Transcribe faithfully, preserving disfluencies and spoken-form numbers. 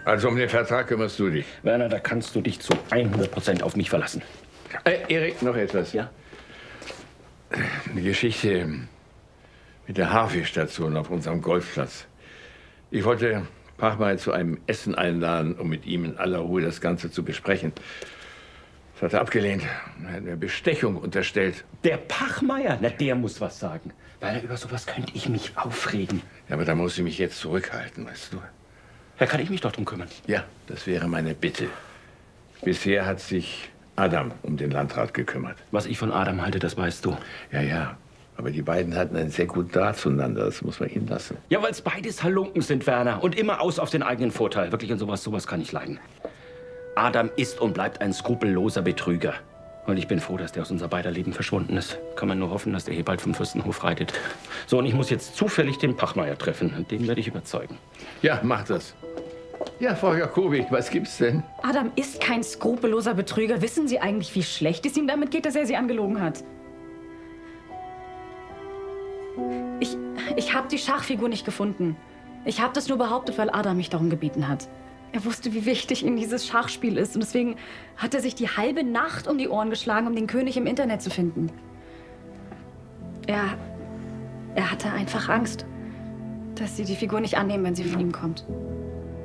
Also um den Vertrag kümmerst du dich. Werner, da kannst du dich zu hundert Prozent auf mich verlassen. Äh, Erik, noch etwas. Ja? Die Geschichte mit der Hafi-Station auf unserem Golfplatz. Ich wollte Pachmeier zu einem Essen einladen, um mit ihm in aller Ruhe das Ganze zu besprechen. Das hat er abgelehnt. Er hat mir Bestechung unterstellt. Der Pachmeier? Na, der muss was sagen. Weil über sowas könnte ich mich aufregen. Ja, aber da muss ich mich jetzt zurückhalten, weißt du. Da kann ich mich doch drum kümmern. Ja, das wäre meine Bitte. Bisher hat sich Adam um den Landrat gekümmert. Was ich von Adam halte, das weißt du. Ja, ja. Aber die beiden hatten einen sehr guten Draht zueinander. Das muss man ihnen lassen. Ja, weil es beides Halunken sind, Werner. Und immer aus auf den eigenen Vorteil. Wirklich, und sowas, sowas kann ich leiden. Adam ist und bleibt ein skrupelloser Betrüger. Und ich bin froh, dass der aus unser beider Leben verschwunden ist. Kann man nur hoffen, dass der hier bald vom Fürstenhof reitet. So, und ich muss jetzt zufällig den Pachmeier treffen. Und den werde ich überzeugen. Ja, mach das. Ja, Frau Jakobik, was gibt's denn? Adam ist kein skrupelloser Betrüger. Wissen Sie eigentlich, wie schlecht es ihm damit geht, dass er Sie angelogen hat? Ich, ich habe die Schachfigur nicht gefunden. Ich habe das nur behauptet, weil Adam mich darum gebeten hat. Er wusste, wie wichtig ihm dieses Schachspiel ist. Und deswegen hat er sich die halbe Nacht um die Ohren geschlagen, um den König im Internet zu finden. Er, er hatte einfach Angst, dass Sie die Figur nicht annehmen, wenn sie von ihm kommt.